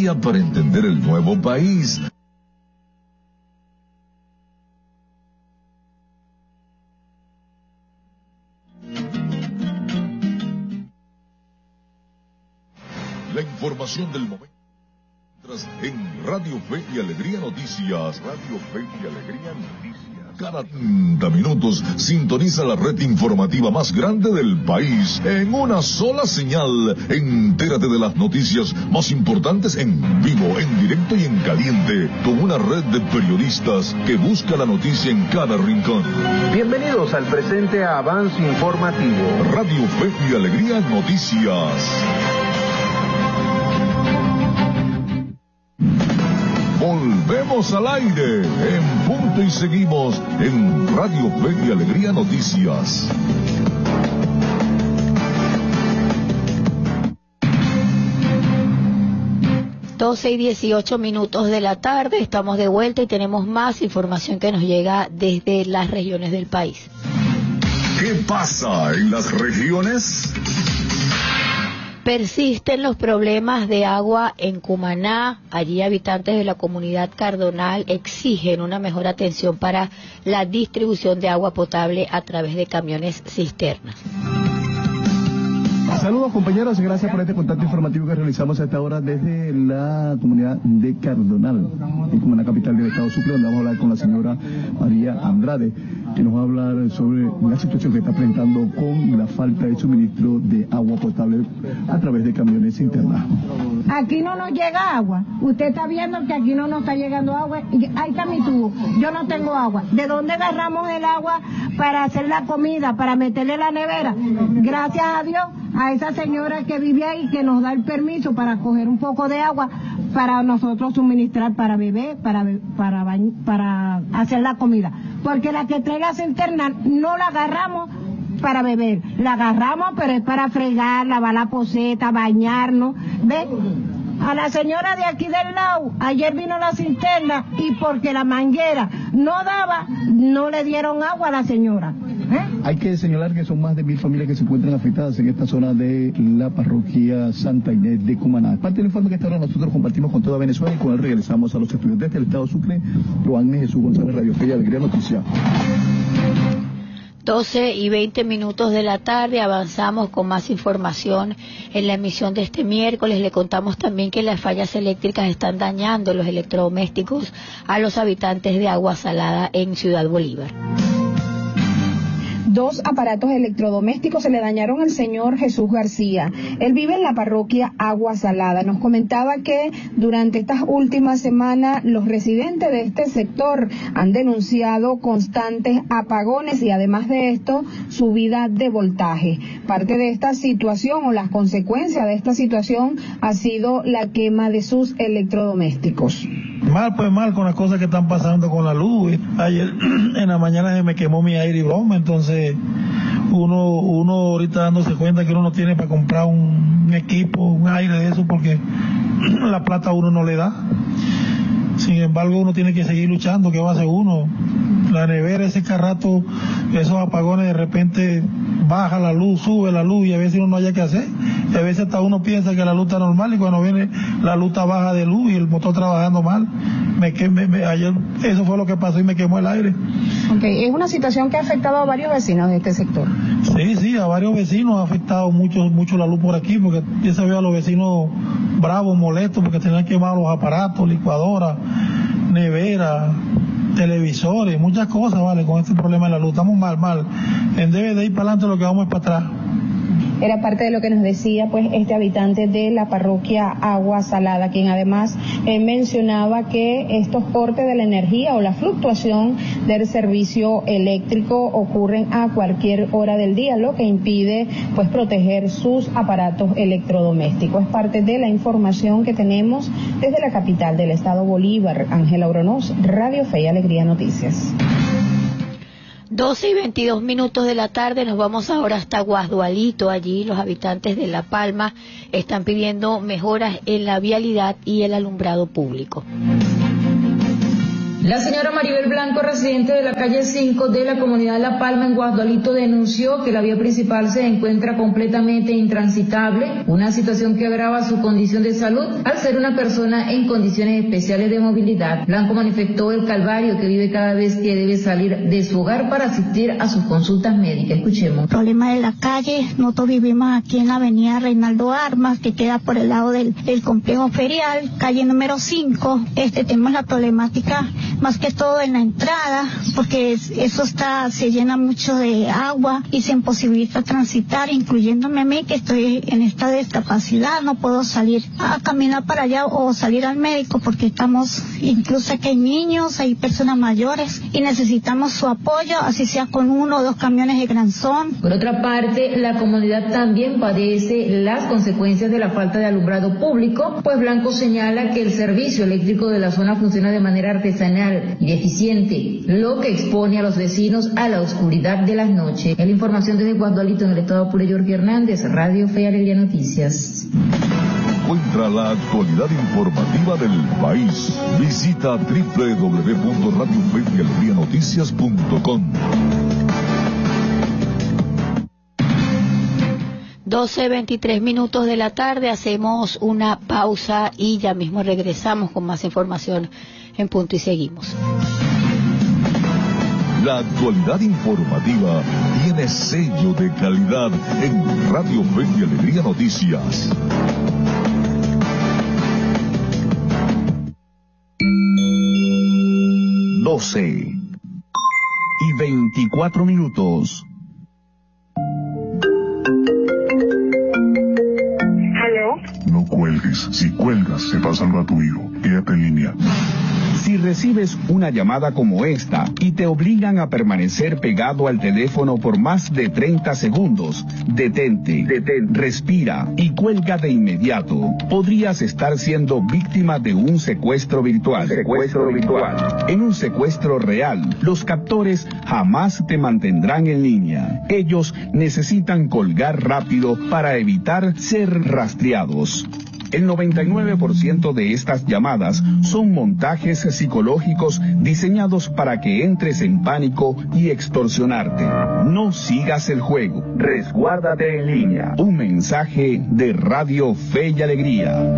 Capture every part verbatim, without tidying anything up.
Guía para entender el nuevo país. La información del momento en Radio Fe y Alegría Noticias. Radio Fe y Alegría Noticias. Cada treinta minutos sintoniza la red informativa más grande del país en una sola señal. Entérate de las noticias más importantes en vivo, en directo y en caliente, con una red de periodistas que busca la noticia en cada rincón. Bienvenidos al presente avance informativo. Radio Fe y Alegría Noticias. Volvemos al aire en punto y seguimos en Radio Fe y Alegría Noticias. doce y dieciocho minutos de la tarde, estamos de vuelta y tenemos más información que nos llega desde las regiones del país. ¿Qué pasa en las regiones? Persisten los problemas de agua en Cumaná. Allí habitantes de la comunidad Cardonal exigen una mejor atención para la distribución de agua potable a través de camiones cisternas. Saludos compañeros, gracias por este contacto informativo que realizamos a esta hora desde la comunidad de Cardonal, en Cumaná, capital del estado Sucre, donde vamos a hablar con la señora María Andrade, que nos va a hablar sobre la situación que está enfrentando con la falta de suministro de agua potable a través de camiones cisternas. Aquí no nos llega agua, usted está viendo que aquí no nos está llegando agua, y ahí está mi tubo, yo no tengo agua. ¿De dónde agarramos el agua para hacer la comida, para meterle en la nevera? Gracias a Dios, a esa señora que vive ahí, que nos da el permiso para coger un poco de agua para nosotros suministrar para beber, para para para hacer la comida, porque la que traiga cisterna no la agarramos para beber, la agarramos pero es para fregar, lavar la poceta, bañarnos, ¿ves? A la señora de aquí del lado, ayer vino la cisterna y porque la manguera no daba, no le dieron agua a la señora. ¿Eh? Hay que señalar que son más de mil familias que se encuentran afectadas en esta zona de la parroquia Santa Inés de Cumaná. Parte del informe que esta hora nosotros compartimos con toda Venezuela y con él regresamos a los estudios desde el estado Sucre. Juan Jesús González, Radio Fe y Alegría Noticias. doce y veinte minutos de la tarde, avanzamos con más información en la emisión de este miércoles. Le contamos también que las fallas eléctricas están dañando los electrodomésticos a los habitantes de Agua Salada en Ciudad Bolívar. Dos aparatos electrodomésticos se le dañaron al señor Jesús García. Él vive en la parroquia Agua Salada. Nos comentaba que durante estas últimas semanas los residentes de este sector han denunciado constantes apagones y además de esto subida de voltaje. Parte de esta situación o las consecuencias de esta situación ha sido la quema de sus electrodomésticos. Mal, pues mal con las cosas que están pasando con la luz. Ayer en la mañana se me quemó mi aire y broma, entonces uno uno ahorita dándose cuenta que uno no tiene para comprar un, un equipo, un aire de eso, porque la plata a uno no le da. Sin embargo, uno tiene que seguir luchando. ¿Qué va a hacer uno? La nevera, ese carrato, esos apagones, de repente baja la luz, sube la luz y a veces uno no haya que hacer. Y a veces hasta uno piensa que la luz está normal y cuando viene la luz está baja de luz y el motor trabajando mal. Me quemé, me, ayer eso fue lo que pasó y me quemó el aire. Okay. Es una situación que ha afectado a varios vecinos de este sector. Sí, sí, a varios vecinos ha afectado mucho, mucho la luz por aquí, porque ya se ve a los vecinos bravos, molestos, porque tenían quemados los aparatos, licuadoras, neveras, televisores, muchas cosas, vale, con este problema de la luz. Estamos mal, mal. En vez de ir para adelante, lo que vamos es para atrás. Era parte de lo que nos decía pues este habitante de la parroquia Agua Salada, quien además eh, mencionaba que estos cortes de la energía o la fluctuación del servicio eléctrico ocurren a cualquier hora del día, lo que impide pues proteger sus aparatos electrodomésticos. Es parte de la información que tenemos desde la capital del estado Bolívar. Ángela Oronoz, Radio Fe y Alegría Noticias. doce y veintidós minutos de la tarde, nos vamos ahora hasta Guasdualito. Allí los habitantes de La Palma están pidiendo mejoras en la vialidad y el alumbrado público. La señora Maribel Blanco, residente de la calle cinco de la comunidad La Palma en Guasdualito, denunció que la vía principal se encuentra completamente intransitable, una situación que agrava su condición de salud al ser una persona en condiciones especiales de movilidad. Blanco manifestó el calvario que vive cada vez que debe salir de su hogar para asistir a sus consultas médicas. Escuchemos. Problema de la calle, nosotros vivimos aquí en la avenida Reinaldo Armas, que queda por el lado del, del complejo ferial, calle número cinco. Este, tenemos la problemática más que todo en la entrada, porque es, eso está, se llena mucho de agua y se imposibilita transitar, incluyéndome a mí que estoy en esta discapacidad, no puedo salir a caminar para allá o salir al médico porque estamos, incluso aquí hay niños, hay personas mayores y necesitamos su apoyo, así sea con uno o dos camiones de granzón. Por otra parte, la comunidad también padece las consecuencias de la falta de alumbrado público, pues Blanco señala que el servicio eléctrico de la zona funciona de manera artesanal y deficiente, lo que expone a los vecinos a la oscuridad de las noches. Es la información desde Guasdualito, en el estado Apure. Jorge Hernández, Radio Fe y Alegría Noticias. Encuentra la actualidad informativa del país. Visita doble u doble u doble u punto radio fe y alegría noticias punto com. doce veintitrés minutos de la tarde, hacemos una pausa y ya mismo regresamos con más información en Punto y Seguimos. La actualidad informativa tiene sello de calidad en Radio Fe y Alegría Noticias. doce y veinticuatro minutos. No cuelgues. Si cuelgas, se pasa algo a tu hijo. Quédate en línea. Si recibes una llamada como esta y te obligan a permanecer pegado al teléfono por más de treinta segundos, detente, detente, respira y cuelga de inmediato. Podrías estar siendo víctima de un secuestro virtual. Secuestro virtual. En un secuestro real, los captores jamás te mantendrán en línea. Ellos necesitan colgar rápido para evitar ser rastreados. El noventa y nueve por ciento de estas llamadas son montajes psicológicos diseñados para que entres en pánico y extorsionarte. No sigas el juego. Resguárdate en línea. Un mensaje de Radio Fe y Alegría.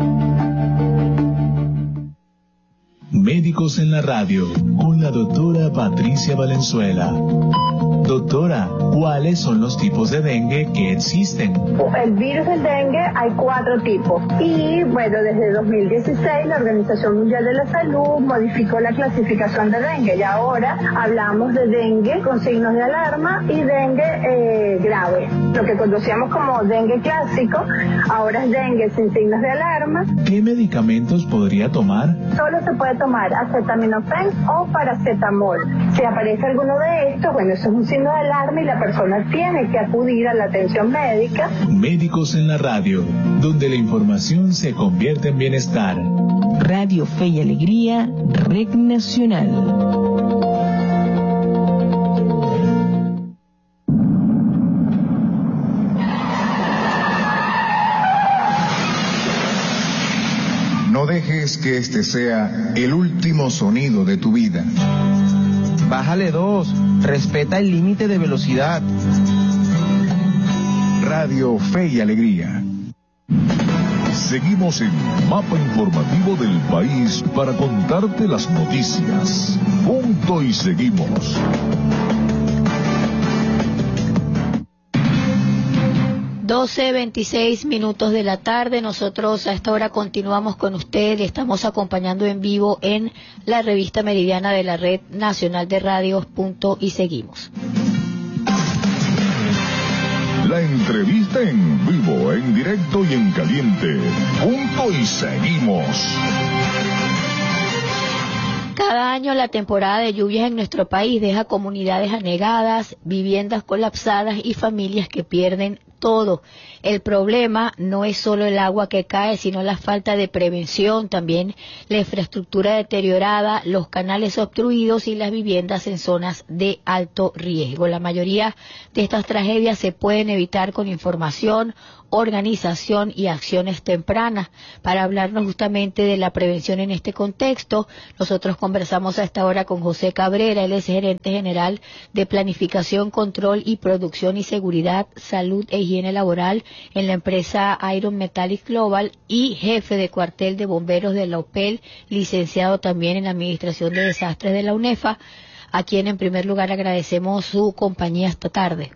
Médicos en la Radio, con la doctora Patricia Valenzuela. Doctora, ¿cuáles son los tipos de dengue que existen? El virus del dengue hay cuatro tipos y bueno, desde dos mil dieciséis la Organización Mundial de la Salud modificó la clasificación de dengue y ahora hablamos de dengue con signos de alarma y dengue eh, grave. Lo que conocíamos como dengue clásico, ahora es dengue sin signos de alarma. ¿Qué medicamentos podría tomar? Solo se puede tomar acetaminofén o paracetamol. Si aparece alguno de estos, bueno, eso es un signo de alarma y la persona tiene que acudir a la atención médica. Médicos en la Radio, donde la información se convierte en bienestar. Radio Fe y Alegría, Red Nacional. No dejes que este sea el último sonido de tu vida. Bájale dos, respeta el límite de velocidad. Radio Fe y Alegría. Seguimos en Mapa Informativo del País para contarte las noticias. Punto y Seguimos. doce veintiséis minutos de la tarde, nosotros a esta hora continuamos con usted, le estamos acompañando en vivo en la revista Meridiana de la Red Nacional de Radios. Punto y Seguimos. La entrevista en vivo, en directo y en caliente. Punto y Seguimos. Cada año la temporada de lluvias en nuestro país deja comunidades anegadas, viviendas colapsadas y familias que pierden todo. El problema no es solo el agua que cae, sino la falta de prevención, también la infraestructura deteriorada, los canales obstruidos y las viviendas en zonas de alto riesgo. La mayoría de estas tragedias se pueden evitar con información, organización y acciones tempranas. Para hablarnos justamente de la prevención en este contexto, nosotros conversamos a esta hora con José Cabrera. Él es gerente general de Planificación, Control y Producción y Seguridad, Salud e Higiene Laboral en la empresa Iron Metallic Global y jefe de cuartel de bomberos de la O P E L, licenciado también en Administración de Desastres de la UNEFA, a quien en primer lugar agradecemos su compañía esta tarde.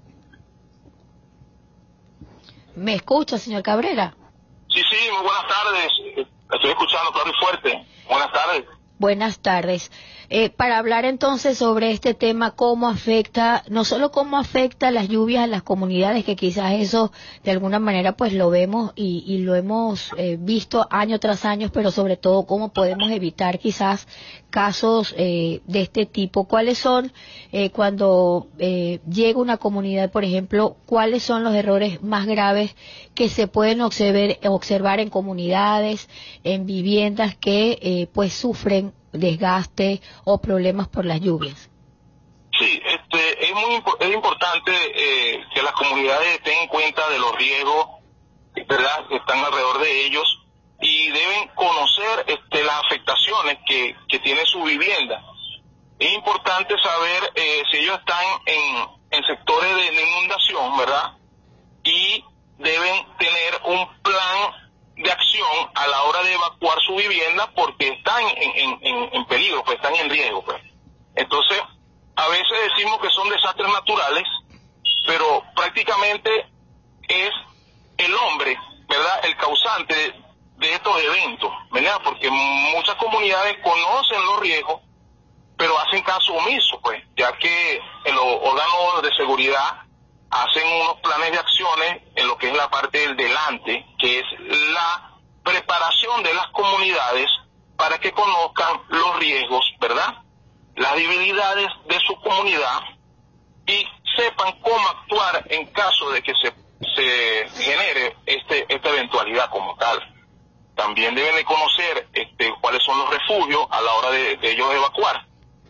¿Me escucha, señor Cabrera? Sí, sí, muy buenas tardes. Estoy escuchando claro y fuerte. Buenas tardes. Buenas tardes. Eh, para hablar entonces sobre este tema, cómo afecta, no solo cómo afecta las lluvias a las comunidades, que quizás eso de alguna manera pues lo vemos y, y lo hemos eh, visto año tras año, pero sobre todo cómo podemos evitar quizás casos eh, de este tipo. ¿Cuáles son, eh, cuando eh, llega una comunidad, por ejemplo, cuáles son los errores más graves que se pueden observar, observar en comunidades, en viviendas que eh, pues sufren desgaste o problemas por las lluvias? Sí, este, es muy es importante eh, que las comunidades tengan en cuenta de los riesgos, ¿verdad?, que están alrededor de ellos, y deben conocer este, las afectaciones que, que tiene su vivienda. Es importante saber eh, si ellos están en, en sectores de, de inundación, ¿verdad?, y deben tener un plan de acción a la hora de evacuar su vivienda, porque están en, en, en, en peligro, pues están en riesgo, pues. Entonces, a veces decimos que son desastres naturales, pero prácticamente es el hombre, ¿verdad?, el causante de, de estos eventos, ¿verdad?, porque muchas comunidades conocen los riesgos, pero hacen caso omiso, pues, ya que los órganos de seguridad hacen unos planes de acciones en lo que es la parte del delante, que es la preparación de las comunidades para que conozcan los riesgos, ¿verdad?, las debilidades de su comunidad, y sepan cómo actuar en caso de que se, se genere este, esta eventualidad como tal. También deben de conocer este, cuáles son los refugios a la hora de, de ellos evacuar.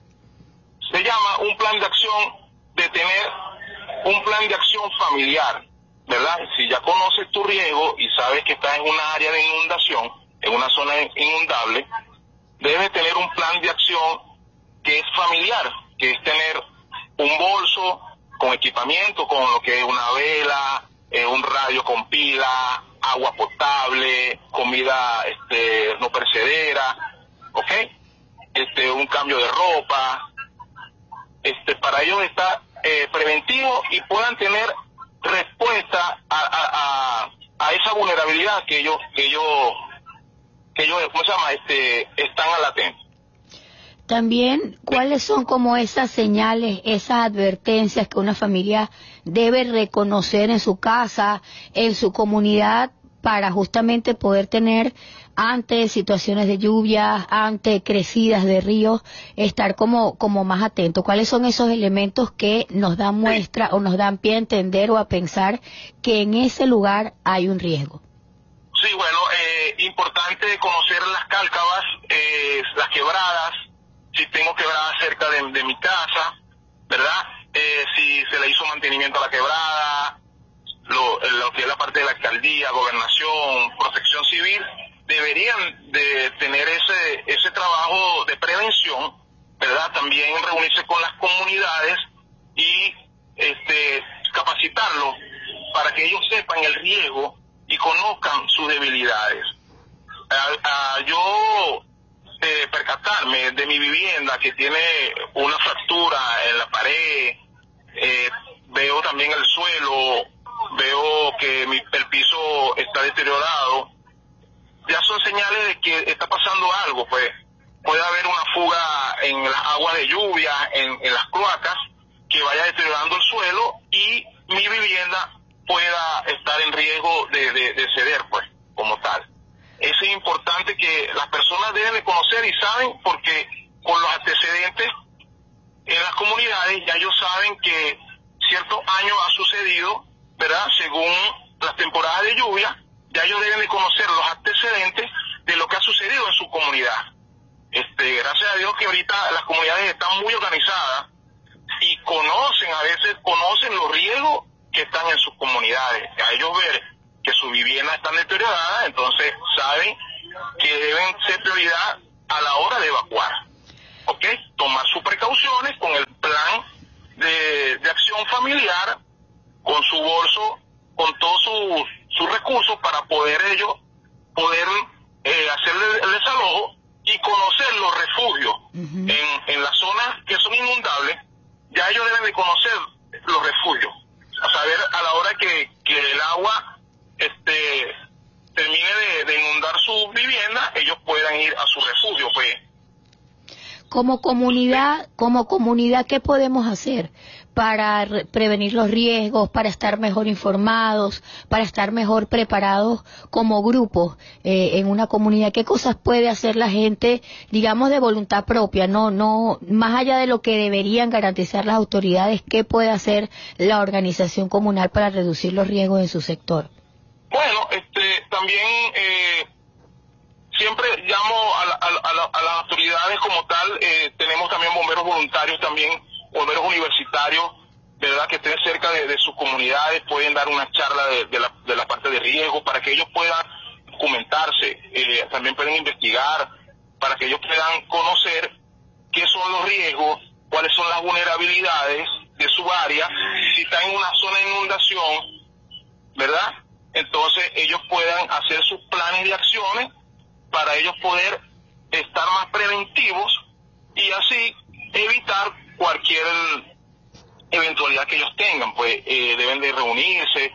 Se llama un plan de acción de tener un plan de acción familiar, ¿verdad? Si ya conoces tu riesgo y sabes que estás en una área de inundación, en una zona inundable, debes tener un plan de acción que es familiar, que es tener un bolso con equipamiento, con lo que es una vela, eh, un radio con pila, agua potable, comida este, no perecedera, ¿ok? Este, un cambio de ropa, este, para ellos está eh, preventivo y puedan tener respuesta a, a, a, a esa vulnerabilidad que ellos, que ellos, que ellos, ¿cómo se llama? Este, están al latente. También, ¿cuáles son como esas señales, esas advertencias que una familia debe reconocer en su casa, en su comunidad, para justamente poder tener ante situaciones de lluvia, ante crecidas de ríos, estar como, como más atento? ¿Cuáles son esos elementos que nos dan muestra o nos dan pie a entender o a pensar que en ese lugar hay un riesgo? Sí, bueno, eh, importante conocer las cálcavas, eh, las quebradas, si tengo quebradas cerca de, de mi casa, ¿verdad? Eh, si se le hizo mantenimiento a la quebrada, lo, lo que es la parte de la alcaldía, gobernación, protección civil, deberían de tener ese ese trabajo de prevención, ¿verdad? También reunirse con las comunidades y este capacitarlos para que ellos sepan el riesgo y conozcan sus debilidades. A, a, yo eh, percatarme de mi vivienda que tiene una fractura en la pared, eh, veo también el suelo, veo que mi, el piso está deteriorado, ya son señales de que está pasando algo, pues puede haber una fuga en las aguas de lluvia, en, en las cloacas, que vaya deteriorando el suelo y mi vivienda pueda estar en riesgo de, de, de ceder, pues, como tal. Eso es importante que las personas deben de conocer y saben, porque con los antecedentes en las comunidades ya ellos saben que ciertos años ha sucedido, ¿verdad? Según las temporadas de lluvia, ya ellos deben de conocer los antecedentes de lo que ha sucedido en su comunidad. Este, gracias a Dios que ahorita las comunidades están muy organizadas y conocen, a veces conocen los riesgos que están en sus comunidades. A ellos ver entonces saben que deben ser prioridad a la hora de evacuar, ¿ok? Tomar sus precauciones con el plan de, de acción familiar, con su bolso, con todos sus, sus recursos para poder ellos poder eh, hacer el, el desalojo y conocer los refugios uh-huh. en, en las zonas que son inundables. Ya ellos deben de conocer los refugios, a saber a la hora que, que el agua este termine de, de inundar su vivienda, ellos puedan ir a su refugio, pues. Como comunidad, como comunidad, ¿qué podemos hacer para re- prevenir los riesgos, para estar mejor informados, para estar mejor preparados como grupo eh, en una comunidad? ¿Qué cosas puede hacer la gente, digamos, de voluntad propia? No, no, más allá de lo que deberían garantizar las autoridades, ¿qué puede hacer la organización comunal para reducir los riesgos en su sector? Bueno, este, también eh, siempre llamo a, la, a, la, a las autoridades como tal. Eh, tenemos también bomberos voluntarios, también bomberos universitarios, verdad, que estén cerca de, de sus comunidades, pueden dar una charla de, de, la, de la parte de riesgo para que ellos puedan documentarse, eh, también pueden investigar para que ellos puedan conocer qué son los riesgos, cuáles son las vulnerabilidades de su área, si está en una zona de inundación, ¿verdad? Entonces ellos puedan hacer sus planes de acciones para ellos poder estar más preventivos y así evitar cualquier eventualidad que ellos tengan. Pues eh, deben de reunirse,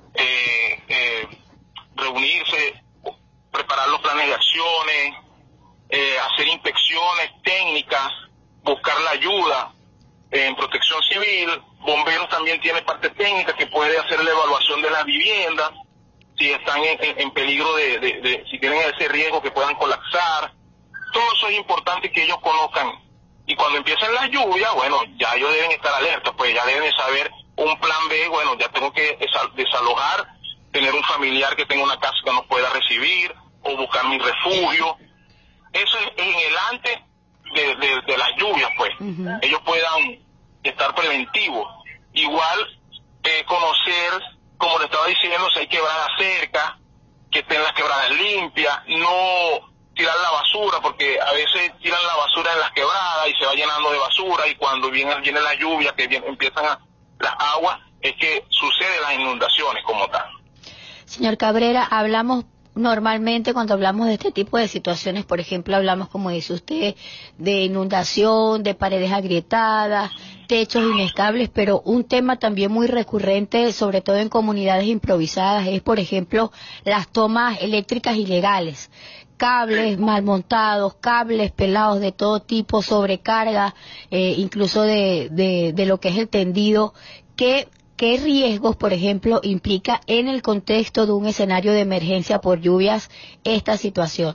eh, eh, reunirse, preparar los planes de acciones, eh, hacer inspecciones técnicas, buscar la ayuda en protección civil. Bomberos también tiene parte técnica que puede hacer la evaluación de las viviendas, si están en, en, en peligro de, de, de, si tienen ese riesgo que puedan colapsar. Todo eso es importante que ellos conozcan. Y cuando empiecen las lluvias, bueno, ya ellos deben estar alertas, pues ya deben saber un plan B. Bueno, ya tengo que desalojar, tener un familiar que tenga una casa que nos pueda recibir, o buscar mi refugio. Eso es en el antes de, de, de las lluvias, pues. Uh-huh. Ellos puedan estar preventivos. Igual, eh, conocer, como le estaba diciendo, si hay quebradas cerca, que estén las quebradas limpias, no tirar la basura, porque a veces tiran la basura en las quebradas y se va llenando de basura, y cuando viene, viene la lluvia, que viene, empiezan a, las aguas, es que suceden las inundaciones como tal. Señor Cabrera, hablamos normalmente cuando hablamos de este tipo de situaciones, por ejemplo, hablamos, como dice usted, de inundación, de paredes agrietadas, techos inestables, pero un tema también muy recurrente, sobre todo en comunidades improvisadas, es, por ejemplo, las tomas eléctricas ilegales. Cables mal montados, cables pelados de todo tipo, sobrecarga, eh, incluso de, de, de lo que es el tendido. ¿Qué, qué riesgos, por ejemplo, implica en el contexto de un escenario de emergencia por lluvias esta situación?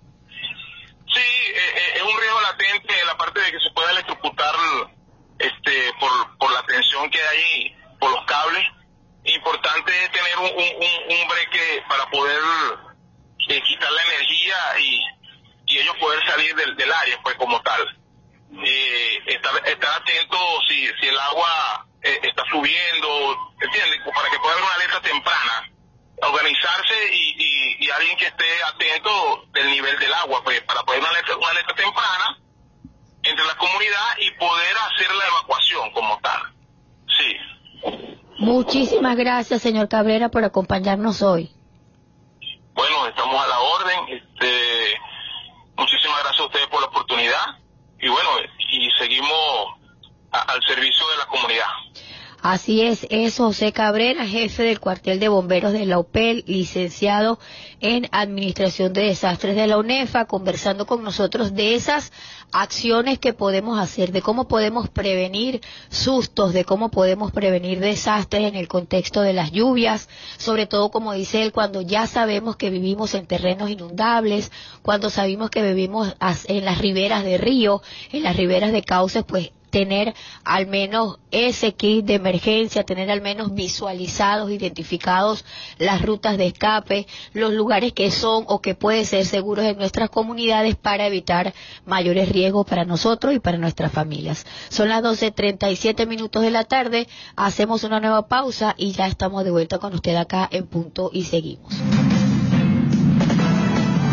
Sí, eh, es un riesgo latente la parte de que se pueda electrocutar este, por, por la tensión que hay por los cables. Importante es tener un, un, un breque para poder Eh, quitar la energía y, y ellos poder salir del, del área, pues, como tal. Eh, estar, estar atento si, si el agua eh, está subiendo, ¿entiendes? Para que pueda haber una alerta temprana, organizarse y, y, y alguien que esté atento del nivel del agua, pues, para poder una alerta, una alerta temprana entre la comunidad y poder hacer la evacuación como tal. Sí. Muchísimas gracias, señor Cabrera, por acompañarnos hoy. Bueno, estamos a la orden. Este, muchísimas gracias a ustedes por la oportunidad y bueno, y seguimos a, al servicio de la comunidad. Así es, es José Cabrera, jefe del cuartel de bomberos de la U P E L, licenciado en Administración de Desastres de la UNEFA, conversando con nosotros de esas acciones que podemos hacer, de cómo podemos prevenir sustos, de cómo podemos prevenir desastres en el contexto de las lluvias, sobre todo, como dice él, cuando ya sabemos que vivimos en terrenos inundables, cuando sabemos que vivimos en las riberas de río, en las riberas de cauces, pues tener al menos ese kit de emergencia, tener al menos visualizados, identificados las rutas de escape, los lugares que son o que pueden ser seguros en nuestras comunidades para evitar mayores riesgos para nosotros y para nuestras familias. Son las doce treinta y siete minutos de la tarde, hacemos una nueva pausa y ya estamos de vuelta con usted acá en Punto y seguimos.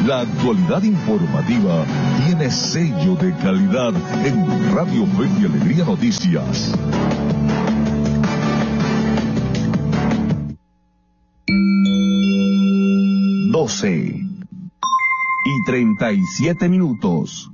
La actualidad informativa tiene sello de calidad en Radio Fe y Alegría Noticias. doce y treinta y siete minutos.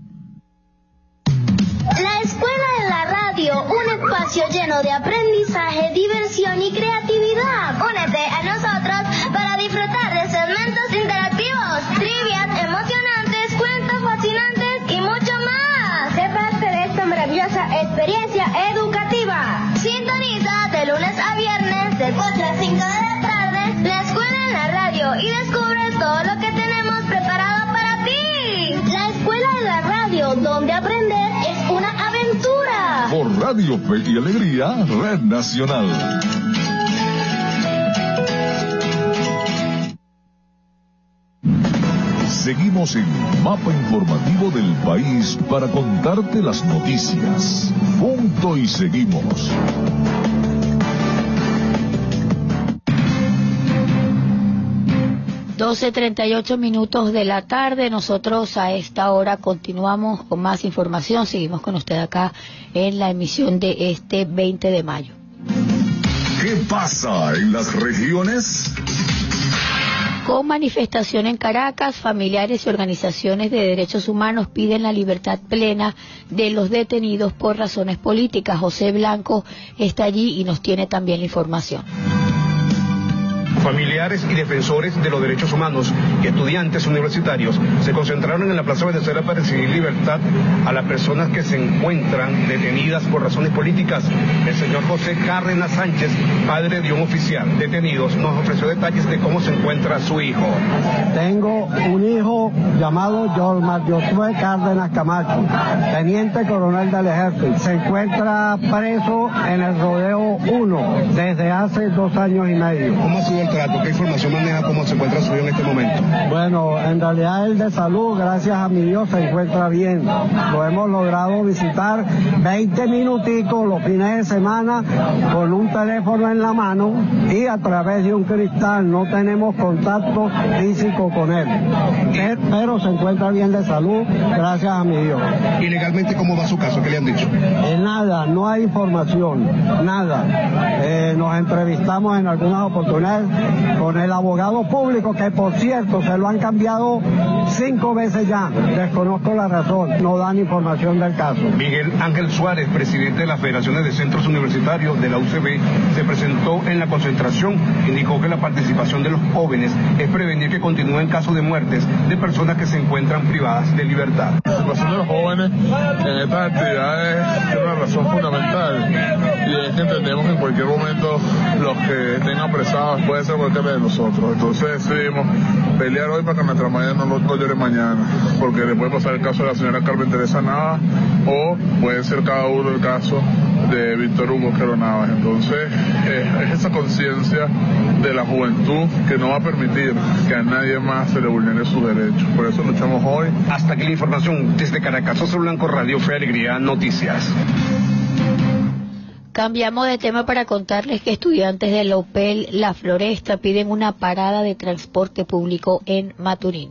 La Escuela de la Radio, un espacio lleno de aprendizaje, diversión y creatividad. Únete a nosotros para disfrutar de segmentos interactivos, trivias emocionantes, cuentos fascinantes y mucho más. Sé parte de esta maravillosa experiencia educativa. Sintoniza de lunes a viernes de cuatro a cinco de la tarde la Escuela en la Radio y descubre todo lo que tenemos preparado para ti. La Escuela de la Radio, donde aprender es una aventura. Por Radio Fe y Alegría, Red Nacional. Seguimos en Mapa Informativo del País para contarte las noticias. Punto y seguimos. doce treinta y ocho minutos de la tarde. Nosotros a esta hora continuamos con más información. Seguimos con usted acá en la emisión de este veinte de mayo. ¿Qué pasa en las regiones? Con manifestación en Caracas, familiares y organizaciones de derechos humanos piden la libertad plena de los detenidos por razones políticas. José Blanco está allí y nos tiene también la información. Familiares y defensores de los derechos humanos y estudiantes universitarios se concentraron en la Plaza Venezuela para exigir libertad a las personas que se encuentran detenidas por razones políticas. El señor José Cárdenas Sánchez, padre de un oficial detenido, nos ofreció detalles de cómo se encuentra su hijo. Tengo un hijo llamado Yolmar Josué Cárdenas Camacho, teniente coronel del ejército. Se encuentra preso en el Rodeo uno desde hace dos años y medio. ¿Cómo ha sido el trato? ¿Qué información maneja? ¿Cómo se encuentra su hijo en este momento? Bueno, en realidad el de salud, gracias a mi Dios, se encuentra bien. Lo hemos logrado visitar veinte minuticos los fines de semana con un teléfono en la mano y a través de un cristal. No tenemos contacto físico con él, pero se encuentra bien de salud, gracias a mi Dios. ¿Y legalmente cómo va su caso? ¿Qué le han dicho? Eh, nada, no hay información, nada. Eh, nos entrevistamos en algunas oportunidades con el abogado público, que por cierto se lo han cambiado cinco veces ya. Desconozco la razón, no dan información del caso. Miguel Ángel Suárez, presidente de las Federaciones de Centros Universitarios de la U C B, se presentó en la concentración. Indicó que la participación de los jóvenes es prevenir que continúen casos de muertes de personas que se encuentran privadas de libertad. La participación de los jóvenes en estas actividades tiene una razón fundamental, y es que entendemos que en cualquier momento los que estén apresados puede ser cualquiera de nosotros. Entonces decidimos pelear hoy para que nuestra madre no lo no llore mañana, porque le puede pasar el caso de la señora Carmen Teresa Navas, o puede ser cada uno el caso de Víctor Hugo Quero Navas. Entonces eh, es esa conciencia de la juventud que no va a permitir que a nadie más se le vulnere sus derechos. Por eso luchamos hoy. Hasta aquí la información desde Caracas. José Blanco, Radio Fe Alegría Noticias. Cambiamos de tema para contarles que estudiantes de la U P E L La Floresta piden una parada de transporte público en Maturín.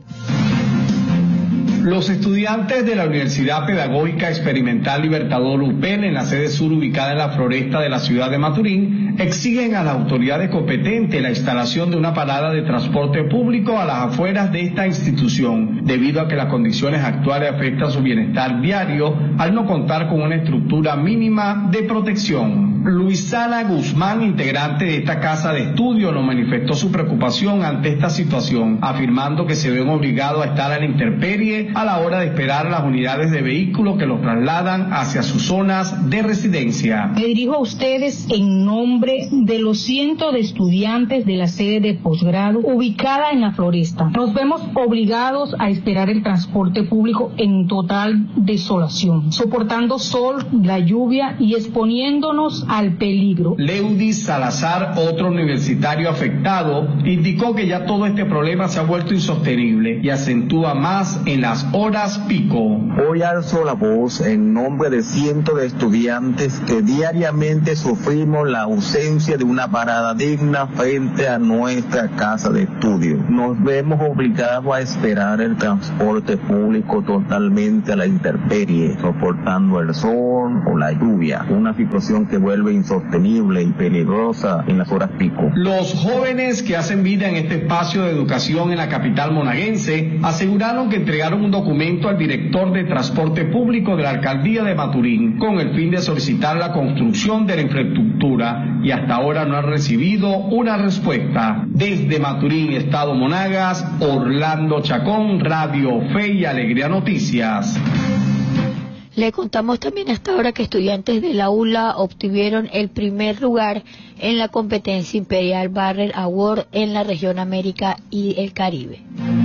Los estudiantes de la Universidad Pedagógica Experimental Libertador U P E L en la sede sur ubicada en la Floresta de la ciudad de Maturín exigen a las autoridades competentes la instalación de una parada de transporte público a las afueras de esta institución, debido a que las condiciones actuales afectan su bienestar diario al no contar con una estructura mínima de protección. Luisana Guzmán, integrante de esta casa de estudio, nos manifestó su preocupación ante esta situación, afirmando que se ven obligados a estar a la intemperie a la hora de esperar las unidades de vehículos que los trasladan hacia sus zonas de residencia. Me dirijo a ustedes en nombre de los cientos de estudiantes de la sede de posgrado ubicada en la Floresta. Nos vemos obligados a esperar el transporte público en total desolación, soportando sol, la lluvia y exponiéndonos al peligro. Leudis Salazar, otro universitario afectado, indicó que ya todo este problema se ha vuelto insostenible y acentúa más en las horas pico. Hoy alzo la voz en nombre de cientos de estudiantes que diariamente sufrimos la ausencia de una parada digna frente a nuestra casa de estudio. Nos vemos obligados a esperar el transporte público totalmente a la intemperie, soportando el sol o la lluvia, una situación que vuelve insostenible y peligrosa en las horas pico. Los jóvenes que hacen vida en este espacio de educación en la capital monaguense aseguraron que entregaron un documento al director de transporte público de la alcaldía de Maturín con el fin de solicitar la construcción de la infraestructura y hasta ahora no han recibido una respuesta. Desde Maturín, Estado Monagas, Orlando Chacón, Radio Fe y Alegría Noticias. Le contamos también hasta ahora que estudiantes de la U L A obtuvieron el primer lugar en la competencia Imperial Barrel Award en la región América y el Caribe.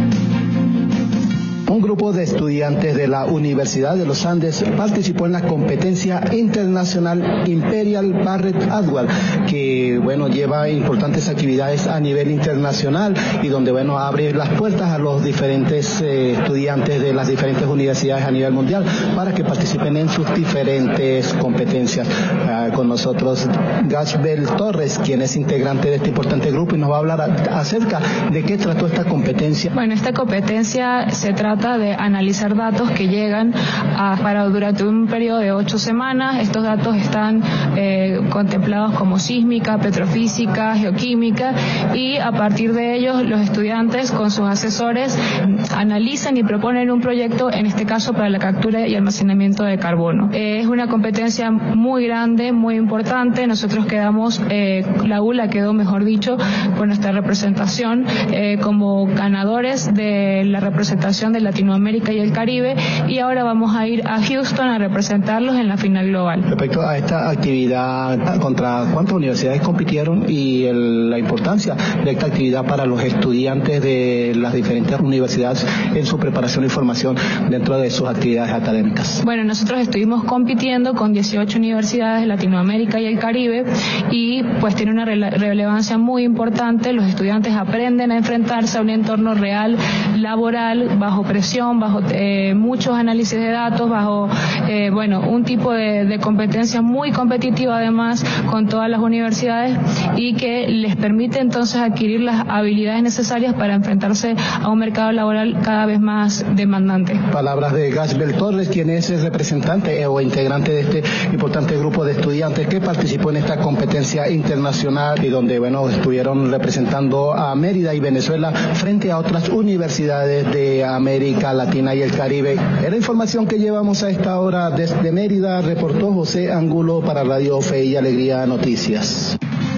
Un grupo de estudiantes de la Universidad de los Andes participó en la competencia internacional Imperial Barrett Award, que bueno lleva importantes actividades a nivel internacional y donde bueno abre las puertas a los diferentes eh, estudiantes de las diferentes universidades a nivel mundial para que participen en sus diferentes competencias. Uh, con nosotros Gashbel Torres, quien es integrante de este importante grupo y nos va a hablar a, acerca de qué trató esta competencia. Bueno, esta competencia se trata de analizar datos que llegan a, para durante un periodo de ocho semanas. Estos datos están eh, contemplados como sísmica, petrofísica, geoquímica, y a partir de ellos los estudiantes con sus asesores analizan y proponen un proyecto, en este caso para la captura y almacenamiento de carbono. Eh, es una competencia muy grande, muy importante. Nosotros quedamos, eh, la U L A quedó, mejor dicho, con nuestra representación eh, como ganadores de la representación de Latinoamérica y el Caribe, y ahora vamos a ir a Houston a representarlos en la final global. Respecto a esta actividad, ¿contra cuántas universidades compitieron y el, la importancia de esta actividad para los estudiantes de las diferentes universidades en su preparación y formación dentro de sus actividades académicas? Bueno, nosotros estuvimos compitiendo con dieciocho universidades de Latinoamérica y el Caribe y pues tiene una rele- relevancia muy importante. Los estudiantes aprenden a enfrentarse a un entorno real, laboral, bajo presión, bajo eh, muchos análisis de datos, bajo eh, bueno un tipo de, de competencia muy competitiva además con todas las universidades y que les permite entonces adquirir las habilidades necesarias para enfrentarse a un mercado laboral cada vez más demandante. Palabras de Gashbel Torres, quien es el representante o integrante de este importante grupo de estudiantes que participó en esta competencia internacional y donde bueno estuvieron representando a Mérida y Venezuela frente a otras universidades de América Latina y el Caribe. Es la información que llevamos a esta hora desde Mérida, reportó José Angulo para Radio Fe y Alegría Noticias.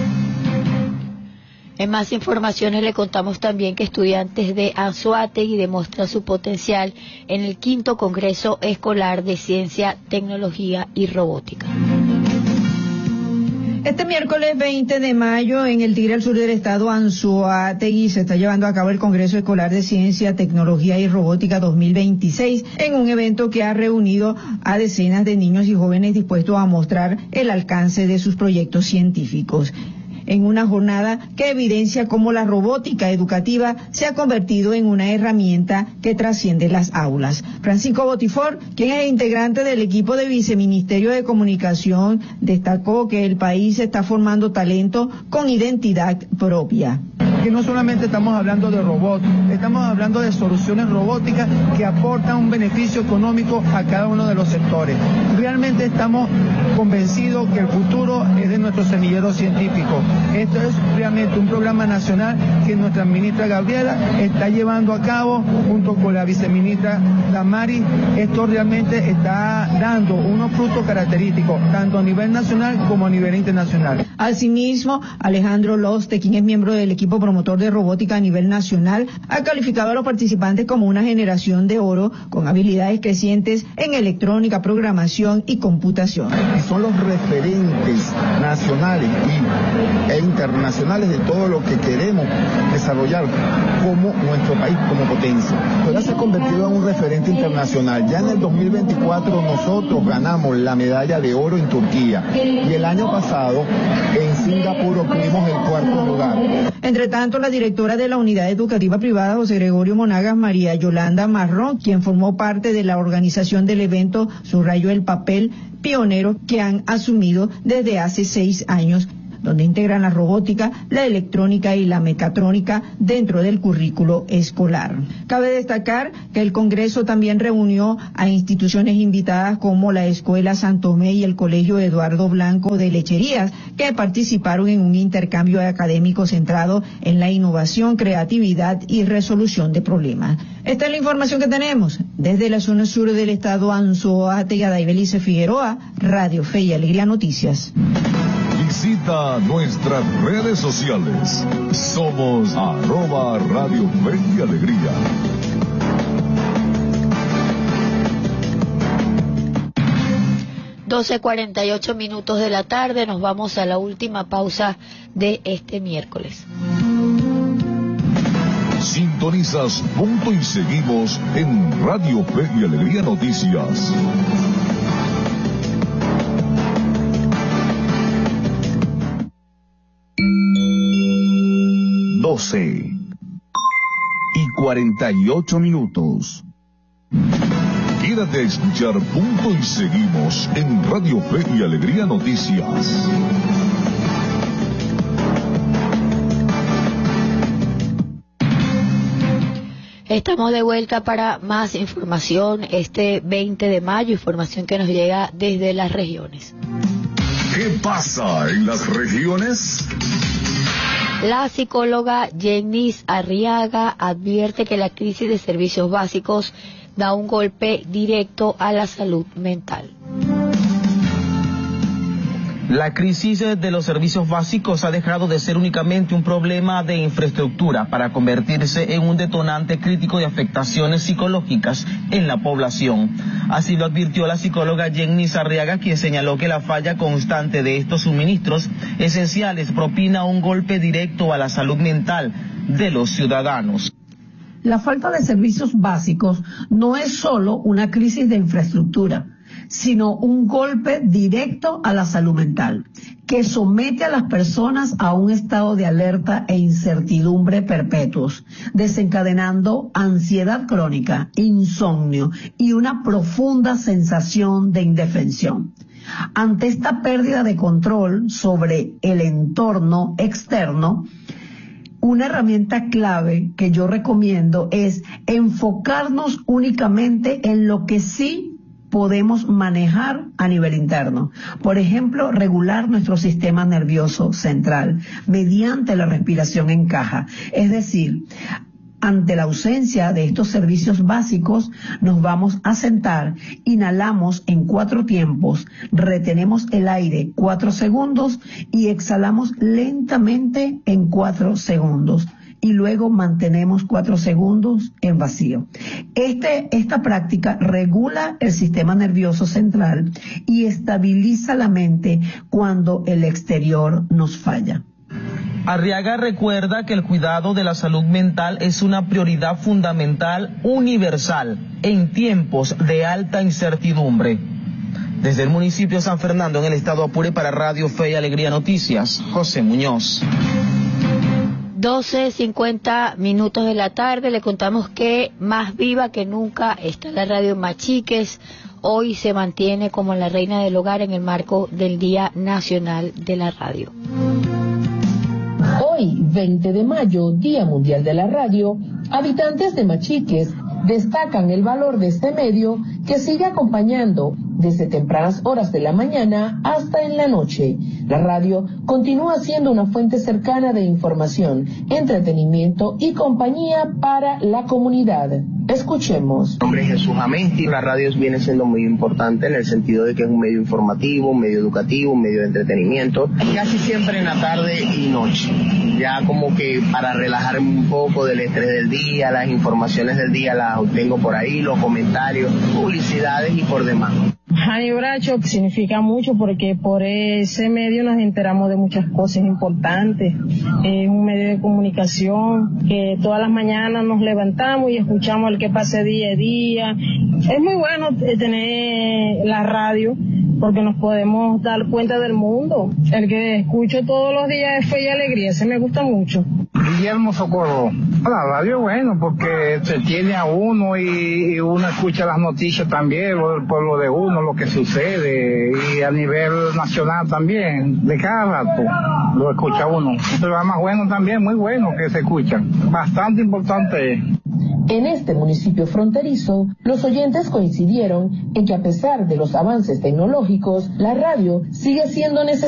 En más informaciones le contamos también que estudiantes de Anzoátegui demuestran su potencial en el quinto Congreso Escolar de Ciencia, Tecnología y Robótica. Este miércoles veinte de mayo, en el Tigre al sur del estado Anzoátegui, se está llevando a cabo el Congreso Escolar de Ciencia, Tecnología y Robótica dos mil veintiséis, en un evento que ha reunido a decenas de niños y jóvenes dispuestos a mostrar el alcance de sus proyectos científicos. En una jornada que evidencia cómo la robótica educativa se ha convertido en una herramienta que trasciende las aulas. Francisco Botifor, quien es integrante del equipo de Viceministerio de Comunicación, destacó que el país está formando talento con identidad propia. Que no solamente estamos hablando de robots, estamos hablando de soluciones robóticas que aportan un beneficio económico a cada uno de los sectores. Realmente estamos convencidos que el futuro es de nuestro semillero científico. Esto es realmente un programa nacional que nuestra ministra Gabriela está llevando a cabo junto con la viceministra Damari. Esto realmente está dando unos frutos característicos, tanto a nivel nacional como a nivel internacional. Asimismo, Alejandro Loste, quien es miembro del equipo promocional promotor de robótica a nivel nacional, ha calificado a los participantes como una generación de oro con habilidades crecientes en electrónica, programación y computación. Son los referentes nacionales y, e internacionales de todo lo que queremos desarrollar como nuestro país, como potencia. Ahora se ha convertido en un referente internacional. Ya en el dos mil veinticuatro nosotros ganamos la medalla de oro en Turquía y el año pasado en Singapur obtuvimos el cuarto lugar. Entre tanto, la directora de la Unidad Educativa Privada, José Gregorio Monagas, María Yolanda Marrón, quien formó parte de la organización del evento, subrayó el papel pionero que han asumido desde hace seis años, donde integran la robótica, la electrónica y la mecatrónica dentro del currículo escolar. Cabe destacar que el Congreso también reunió a instituciones invitadas como la Escuela San Tomé y el Colegio Eduardo Blanco de Lecherías, que participaron en un intercambio académico centrado en la innovación, creatividad y resolución de problemas. Esta es la información que tenemos desde la zona sur del estado Anzoátegui. Daibelice Figueroa, Radio Fe y Alegría Noticias. Visita nuestras redes sociales. Somos arroba Radio Fe y Alegría. doce cuarenta y ocho minutos de la tarde, nos vamos a la última pausa de este miércoles. Sintonizas Punto y Seguimos en Radio Fe y Alegría Noticias. doce y cuarenta y ocho minutos. Quédate a escuchar Punto y Seguimos en Radio Fe y Alegría Noticias. Estamos de vuelta para más información este veinte de mayo, información que nos llega desde las regiones. ¿Qué pasa en las regiones? La psicóloga Jenny Arriaga advierte que la crisis de servicios básicos da un golpe directo a la salud mental. La crisis de los servicios básicos ha dejado de ser únicamente un problema de infraestructura para convertirse en un detonante crítico de afectaciones psicológicas en la población. Así lo advirtió la psicóloga Jenny Arriaga, quien señaló que la falla constante de estos suministros esenciales propina un golpe directo a la salud mental de los ciudadanos. La falta de servicios básicos no es solo una crisis de infraestructura, sino un golpe directo a la salud mental, que somete a las personas a un estado de alerta e incertidumbre perpetuos, desencadenando ansiedad crónica, insomnio y una profunda sensación de indefensión. Ante esta pérdida de control sobre el entorno externo, una herramienta clave que yo recomiendo es enfocarnos únicamente en lo que sí podemos manejar a nivel interno. Por ejemplo, regular nuestro sistema nervioso central mediante la respiración en caja. Es decir, ante la ausencia de estos servicios básicos, nos vamos a sentar, inhalamos en cuatro tiempos, retenemos el aire cuatro segundos y exhalamos lentamente en cuatro segundos. Y luego mantenemos cuatro segundos en vacío. Este, esta práctica regula el sistema nervioso central y estabiliza la mente cuando el exterior nos falla. Arriaga recuerda que el cuidado de la salud mental es una prioridad fundamental universal en tiempos de alta incertidumbre. Desde el municipio de San Fernando, en el estado Apure, para Radio Fe y Alegría Noticias, José Muñoz. doce cincuenta minutos de la tarde, le contamos que más viva que nunca está la radio Machiques. Hoy se mantiene como la reina del hogar en el marco del Día Nacional de la Radio. Hoy, veinte de mayo, Día Mundial de la Radio, habitantes de Machiques destacan el valor de este medio que sigue acompañando desde tempranas horas de la mañana hasta en la noche, La radio continúa siendo una fuente cercana de información, entretenimiento y compañía para la comunidad. Escuchemos. Mi nombre es Jesús Amesti. La radio viene siendo muy importante en el sentido de que es un medio informativo, un medio educativo, un medio de entretenimiento, casi siempre en la tarde y noche, ya como que para relajarme un poco del estrés del día, las informaciones del día las obtengo por ahí, los comentarios, publicidades y por demás. Jani Bracho significa mucho porque por ese medio nos enteramos de muchas cosas importantes. Es un medio de comunicación que todas las mañanas nos levantamos y escuchamos el que pase día a día. Es muy bueno tener la radio porque nos podemos dar cuenta del mundo. El que escucho todos los días es Fe y Alegría, ese me gusta mucho. Guillermo Socorro. La radio es bueno porque se tiene a uno y, y uno escucha las noticias también, lo del pueblo de uno, lo que sucede, y a nivel nacional también, de cada rato lo escucha uno. Pero es más bueno también, muy bueno que se escuchan, bastante importante es. En este municipio fronterizo, los oyentes coincidieron en que a pesar de los avances tecnológicos, la radio sigue siendo necesaria